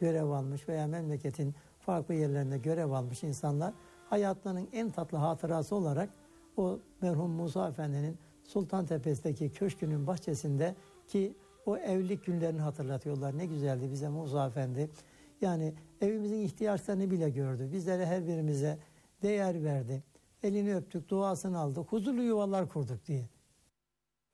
görev almış veya memleketin farklı yerlerinde görev almış insanlar hayatlarının en tatlı hatırası olarak o merhum Musa Efendi'nin Sultantepe'deki köşkünün bahçesinde ki o evlilik günlerini hatırlatıyorlar. Ne güzeldi bize Musa Efendi. Yani evimizin ihtiyaçlarını bile gördü. Bizlere her birimize değer verdi. Elini öptük, duasını aldık, huzurlu yuvalar kurduk diye.